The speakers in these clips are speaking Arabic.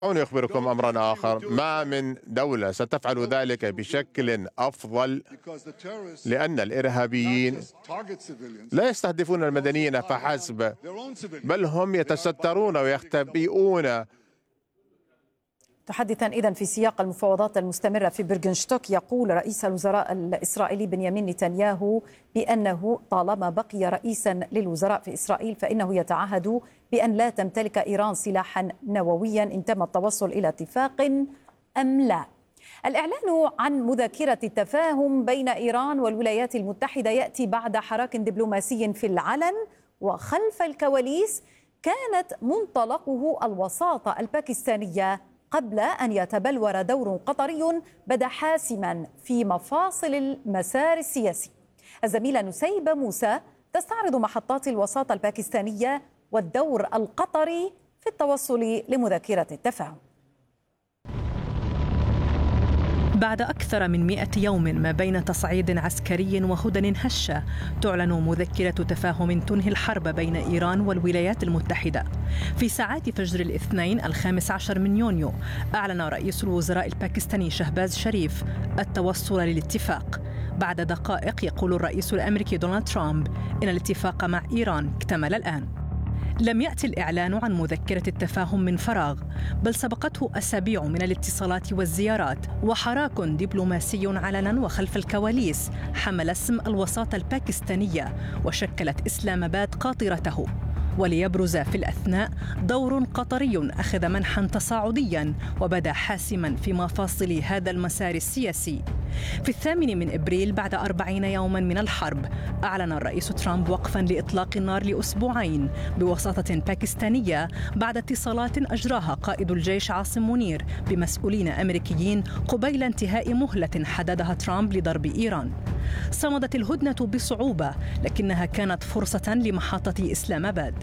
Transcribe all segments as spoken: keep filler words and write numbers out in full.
دعوني أخبركم أمرا آخر، ما من دولة ستفعل ذلك بشكل أفضل، لأن الإرهابيين لا يستهدفون المدنيين فحسب، بل هم يتسترون ويختبئون. تحدثا إذن في سياق المفاوضات المستمرة في برغنشتوك، يقول رئيس الوزراء الإسرائيلي بنيامين نتنياهو بأنه طالما بقي رئيسا للوزراء في إسرائيل فإنه يتعهد بأن لا تمتلك إيران سلاحا نوويا إن تم التوصل إلى اتفاق أم لا. الإعلان عن مذكرة التفاهم بين إيران والولايات المتحدة يأتي بعد حراك دبلوماسي في العلن وخلف الكواليس كانت منطلقه الوساطة الباكستانية، قبل أن يتبلور دور قطري بدا حاسما في مفاصل المسار السياسي. الزميلة نسيبة موسى تستعرض محطات الوساطة الباكستانية والدور القطري في التوصل لمذكرة التفاهم. بعد أكثر من مئة يوم ما بين تصعيد عسكري وهدن هشة، تعلن مذكرة تفاهم تنهي الحرب بين إيران والولايات المتحدة. في ساعات فجر الاثنين الخامس عشر من يونيو أعلن رئيس الوزراء الباكستاني شهباز شريف التوصل للاتفاق. بعد دقائق يقول الرئيس الأمريكي دونالد ترامب إن الاتفاق مع إيران اكتمل الآن. لم يأتي الإعلان عن مذكرة التفاهم من فراغ، بل سبقته أسابيع من الاتصالات والزيارات وحراك دبلوماسي علنا وخلف الكواليس حمل اسم الوساطة الباكستانية وشكلت إسلام آباد قاطرته. وليبرز في الأثناء دور قطري أخذ منحا تصاعديا وبدا حاسما في مفاصل هذا المسار السياسي. في الثامن من إبريل بعد أربعين يوما من الحرب أعلن الرئيس ترامب وقفا لإطلاق النار لأسبوعين بوساطة باكستانية بعد اتصالات أجراها قائد الجيش عاصم منير بمسؤولين أمريكيين قبيل انتهاء مهلة حددها ترامب لضرب إيران. صمدت الهدنة بصعوبة، لكنها كانت فرصة لمحطة إسلام آباد.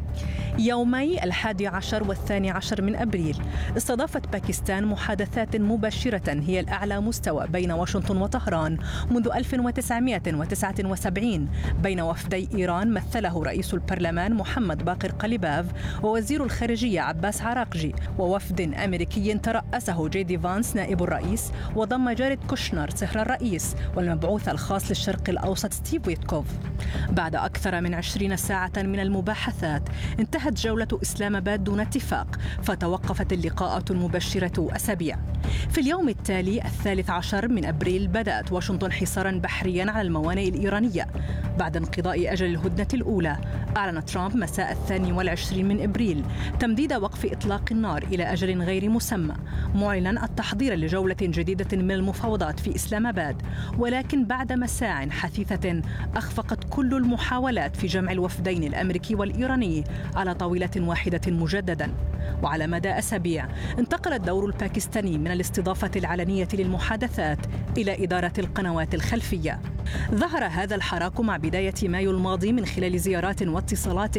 يومي الحادي عشر والثاني عشر من أبريل استضافت باكستان محادثات مباشرة هي الأعلى مستوى بين واشنطن وطهران منذ ألف وتسعمئة وتسعة وسبعين بين وفدي إيران مثله رئيس البرلمان محمد باقر قليباف ووزير الخارجية عباس عراقجي، ووفد أمريكي ترأسه جي دي فانس نائب الرئيس، وضم جاريد كوشنر صهر الرئيس والمبعوث الخاص للشرق الأوسط ستيف ويتكوف. بعد أكثر من عشرين ساعة من المباحثات انتهت جولة إسلام آباد دون اتفاق، فتوقفت اللقاءات المبشرة أسابيع. في اليوم التالي الثالث عشر من أبريل بدأت واشنطن حصارا بحريا على الموانئ الإيرانية. بعد انقضاء أجل الهدنة الأولى أعلن ترامب مساء الثاني والعشرين من إبريل تمديد وقف إطلاق النار إلى أجل غير مسمى، معلنا التحضير لجولة جديدة من المفاوضات في إسلام آباد. ولكن بعد مساع حثيثة أخفقت كل المحاولات في جمع الوفدين الأمريكي والإيراني على طاولة واحدة مجددا. وعلى مدى أسابيع انتقل الدور الباكستاني من الاستضافة العلنية للمحادثات إلى إدارة القنوات الخلفية. ظهر هذا الحراك مع بداية مايو الماضي من خلال زيارات واتصالات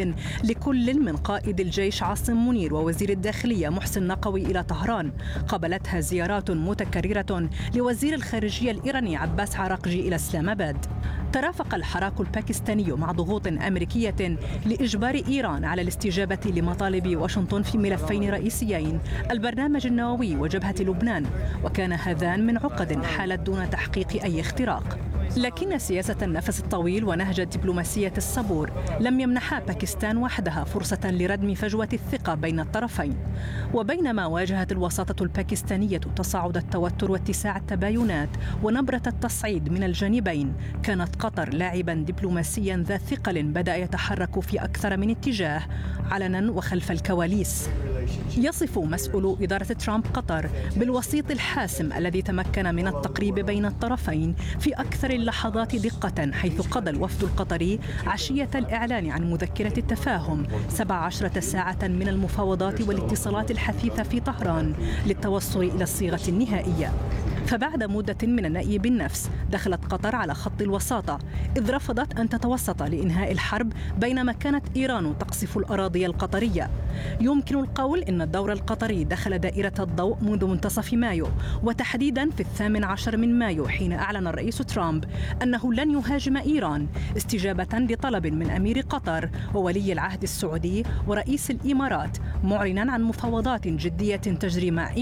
لكل من قائد الجيش عاصم منير ووزير الداخلية محسن نقوي إلى طهران، قبلتها زيارات متكررة لوزير الخارجية الإيراني عباس عراقجي إلى إسلام آباد. ترافق الحراك الباكستاني مع ضغوط أمريكية لإجبار إيران على الاستجابة لمطالب واشنطن في ملفين رئيسيين، البرنامج النووي وجبهة لبنان، وكان هذان من عقد حالت دون تحقيق أي اختراق. لكن سياسة النفس الطويل ونهج الدبلوماسية الصبور لم يمنحا باكستان وحدها فرصة لردم فجوة الثقة بين الطرفين. وبينما واجهت الوساطة الباكستانية تصاعد التوتر واتساع التباينات ونبرة التصعيد من الجانبين، كانت قطر لاعبا دبلوماسيا ذا ثقل بدأ يتحرك في أكثر من اتجاه علنا وخلف الكواليس. يصف مسؤولو إدارة ترامب قطر بالوسيط الحاسم الذي تمكن من التقريب بين الطرفين في أكثر اللحظات دقة، حيث قضى الوفد القطري عشية الإعلان عن مذكرة التفاهم سبع عشرة ساعة من المفاوضات والاتصالات الحثيثة في طهران للتوصل إلى الصيغة النهائية. فبعد مدة من النأي بالنفس دخلت قطر على خط الوساطة، إذ رفضت أن تتوسط لإنهاء الحرب بينما كانت إيران تقصف الأراضي القطرية. يمكن القول إن الدور القطري دخل دائرة الضوء منذ منتصف مايو، وتحديدا في الثامن عشر من مايو حين أعلن الرئيس ترامب أنه لن يهاجم إيران استجابة لطلب من أمير قطر وولي العهد السعودي ورئيس الإمارات، معلنا عن مفاوضات جدية تجري مع